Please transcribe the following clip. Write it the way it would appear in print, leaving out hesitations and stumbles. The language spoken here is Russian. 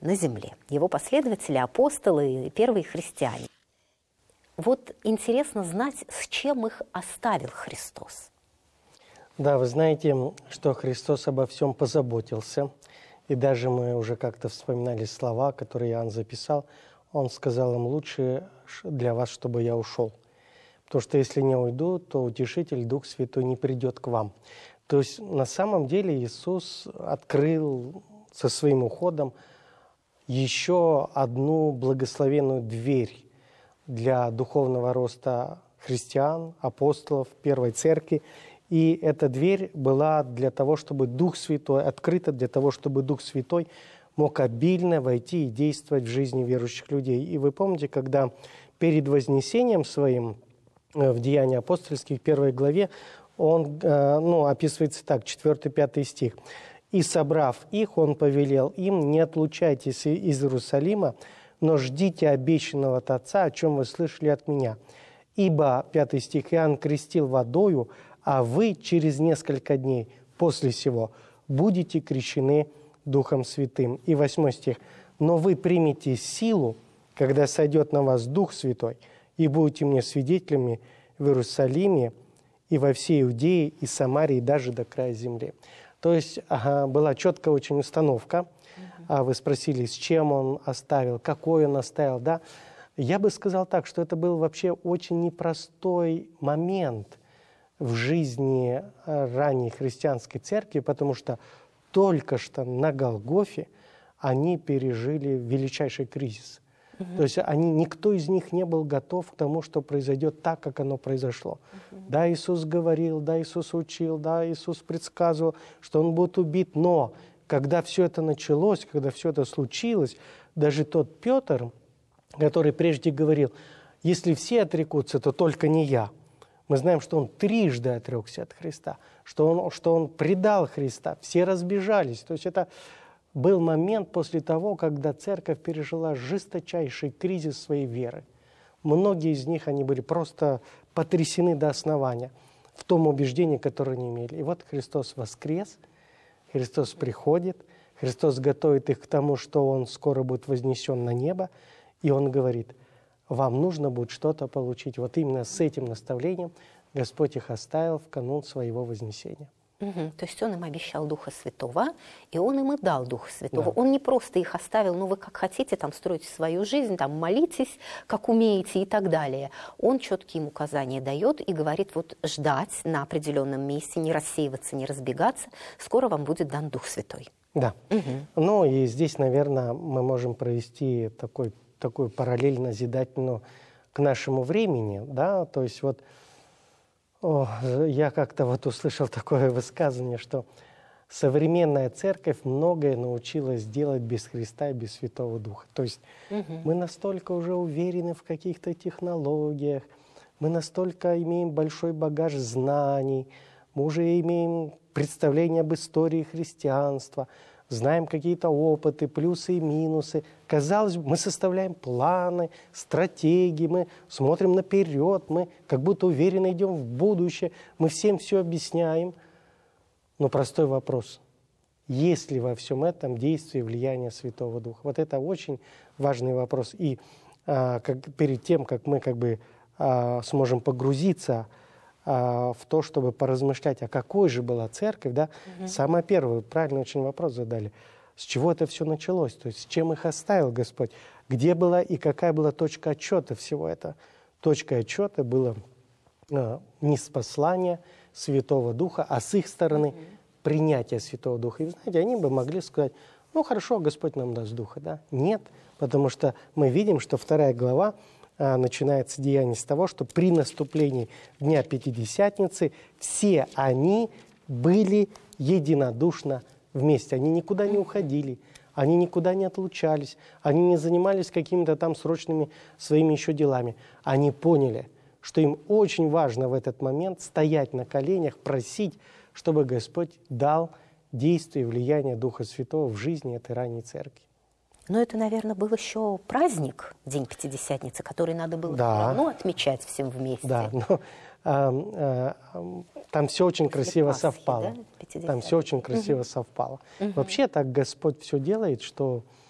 на земле. Его последователи, апостолы, первые христиане. Вот интересно знать, с чем их оставил Христос. Да, вы знаете, что Христос обо всем позаботился. И даже мы уже как-то вспоминали слова, которые Иоанн записал. Он сказал им: лучше для вас, чтобы я ушел. Потому что если не уйду, то Утешитель, Дух Святой, не придет к вам. То есть на самом деле Иисус открыл со своим уходом еще одну благословенную дверь для духовного роста христиан, апостолов, Первой Церкви. И эта дверь была для того, чтобы Дух Святой, открыта для того, чтобы Дух Святой мог обильно войти и действовать в жизни верующих людей. И вы помните, когда перед вознесением своим в Деяниях апостольских, 1 главе, он описывается так, 4-5 стих. «И, собрав их, он повелел им: не отлучайтесь из Иерусалима, но ждите обещанного от Отца, о чем вы слышали от меня. Ибо, 5 стих, Иоанн крестил водою, а вы через несколько дней после сего будете крещены Духом Святым». И 8 стих. «Но вы примете силу, когда сойдет на вас Дух Святой, и будете мне свидетелями в Иерусалиме и во всей Иудее и Самарии, даже до края земли». То есть была четкая очень установка. Вы спросили, с чем он оставил, какой он оставил. Да? Я бы сказал так, что это был вообще очень непростой момент в жизни ранней христианской церкви, потому что только что на Голгофе они пережили величайший кризис. То есть никто из них не был готов к тому, что произойдет так, как оно произошло. Да, Иисус говорил, да, Иисус учил, да, Иисус предсказывал, что Он будет убит. Но когда все это началось, когда все это случилось, даже тот Петр, который прежде говорил: если все отрекутся, то только не я. Мы знаем, что он трижды отрекся от Христа, что он предал Христа, все разбежались. То есть это был момент после того, когда церковь пережила жесточайший кризис своей веры. Многие из них, они были просто потрясены до основания в том убеждении, которое они имели. И вот Христос воскрес, Христос приходит, Христос готовит их к тому, что Он скоро будет вознесен на небо, и Он говорит: вам нужно будет что-то получить. Вот именно с этим наставлением Господь их оставил в канун своего вознесения. То есть Он им обещал Духа Святого, и Он им и дал Духа Святого. Да. Он не просто их оставил: ну вы как хотите, там строите свою жизнь, там молитесь, как умеете и так далее. Он четкие им указания дает и говорит: вот ждать на определенном месте, не рассеиваться, не разбегаться, скоро вам будет дан Дух Святой. Да. Ну и здесь, наверное, мы можем провести такую параллель назидательную к нашему времени, да, то есть вот я как-то вот услышал такое высказывание, что современная церковь многое научилась делать без Христа и без Святого Духа. То есть мы настолько уже уверены в каких-то технологиях, мы настолько имеем большой багаж знаний, мы уже имеем представление об истории христианства, знаем какие-то опыты, плюсы и минусы. Казалось бы, мы составляем планы, стратегии, мы смотрим наперед, мы как будто уверенно идем в будущее, мы всем все объясняем. Но простой вопрос: есть ли во всем этом действие и влияние Святого Духа? Вот это очень важный вопрос. И перед тем, как мы сможем погрузиться в то, чтобы поразмышлять, а какой же была церковь, да? Самое первое, правильно очень вопрос задали, с чего это все началось, то есть с чем их оставил Господь, где была и какая была точка отчета всего этого. Точкой отчета было ниспослание Святого Духа, а с их стороны принятие Святого Духа. И, знаете, они бы могли сказать: ну хорошо, Господь нам даст Духа, да? Нет, потому что мы видим, что 2 глава начинается деяние с того, что при наступлении Дня Пятидесятницы все они были единодушно вместе. Они никуда не уходили, они никуда не отлучались, они не занимались какими-то там срочными своими еще делами. Они поняли, что им очень важно в этот момент стоять на коленях, просить, чтобы Господь дал действие и влияние Духа Святого в жизни этой ранней церкви. Но это, наверное, был еще праздник, День Пятидесятницы, который надо было все равно отмечать всем вместе. Да, но там все очень красиво совпало. Да? Там все очень красиво совпало. Вообще так Господь все делает, что